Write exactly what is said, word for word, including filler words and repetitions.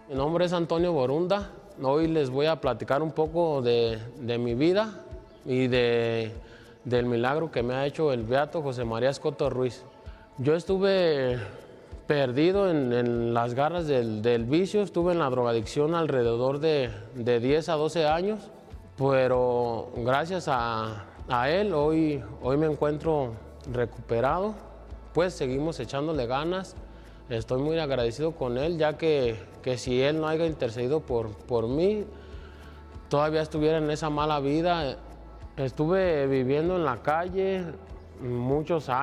Mi nombre es Antonio Borunda. Hoy les voy a platicar un poco de, de mi vida y de, del milagro que me ha hecho el beato José María Escoto Ruiz. Yo estuve perdido en, en las garras del, del vicio, estuve en la drogadicción alrededor de, de diez a doce años, pero gracias a, a él hoy, hoy me encuentro recuperado, pues seguimos echándole ganas. Estoy muy agradecido con él, ya que, que si él no haya intercedido por, por mí, todavía estuviera en esa mala vida. Estuve viviendo en la calle muchos años.